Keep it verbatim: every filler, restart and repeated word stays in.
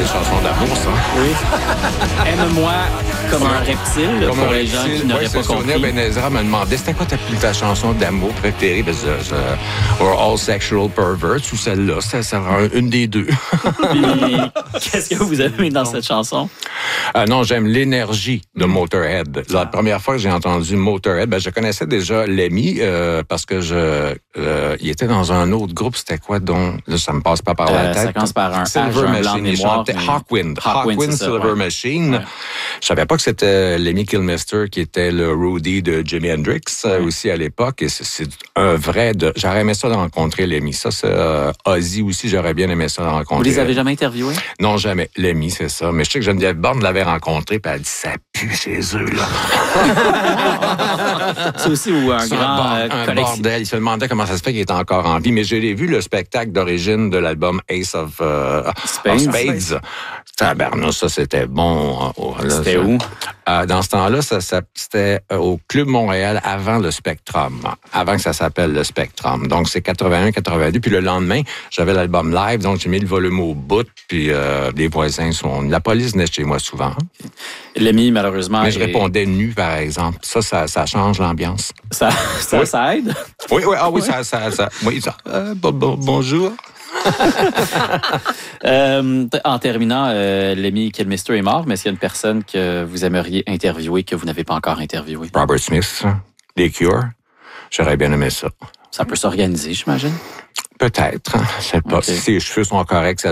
belle chanson d'amour, ça. Oui. Aime-moi comme un reptile, Comme pour un les gens reptile. qui n'auraient Ouais, pas c'est Sonia compris. Benezra me demandait c'était quoi ta, ta chanson d'amour préférée? Ben, c'est, c'est, We're All Sexual Perverts ou celle-là. Ça sera une des deux. Puis, qu'est-ce que vous avez dans cette chanson? Ah non, j'aime l'énergie de Motorhead. La première fois que j'ai entendu Motorhead, ben je connaissais déjà Lemmy euh, parce que je, euh, il était dans un autre groupe. C'était quoi donc? Là, ça me passe pas par la Euh, tête. ça commence par un H, Silver un blanc de Machine. Il mémoire, chantait mais- Hawkwind. Hawkwind, Hawkwind, c'est ça, Silver ouais. Machine. Ouais. Je savais pas que c'était Lemmy Kilmister qui était le roadie de Jimi Hendrix euh, Ouais. aussi à l'époque. Et c'est, c'est un vrai de. J'aurais aimé ça de rencontrer Lemmy. Ça, c'est euh, Ozzy aussi. J'aurais bien aimé ça de rencontrer. Vous les avez jamais interviewés? Non, jamais. Lemmy, c'est ça. Mais je sais que Geneviève Borne l'avait rencontré, puis elle dit ça pue chez eux là. C'est aussi où un C'est grand bar- euh, un collection. bordel. Il se demandait comment ça se fait qu'il était encore en vie. Mais j'ai vu le spectacle d'origine de l'album Ace of, euh, Spades. of Spades. Tabarnouche, ça c'était bon. Oh, là, C'était ça. où? Euh, dans ce temps-là, ça, ça, c'était au Club Montréal avant le Spectrum, avant que ça s'appelle le Spectrum. Donc c'est quatre-vingt-un quatre-vingt-deux. Puis le lendemain, j'avais l'album live, donc j'ai mis le volume au bout. Puis euh, les voisins sont. La police venait chez moi souvent. Lemmy, malheureusement. Mais je est- répondais nu, par exemple. Ça, ça, ça change l'ambiance. Ça, ça, Oui. ça aide? Oui, oui, ah oui, ça, ça, ça, oui, ça. Euh, bon, bon, bonjour. Euh, en terminant, euh, Lemmy Kilmister est mort, mais est-ce qu'il y a une personne que vous aimeriez interviewer que vous n'avez pas encore interviewé? Robert Smith, les Cure. J'aurais bien aimé ça. Ça peut s'organiser, j'imagine. Peut-être. Hein. Je sais pas. Ok. Si ses cheveux sont corrects, ça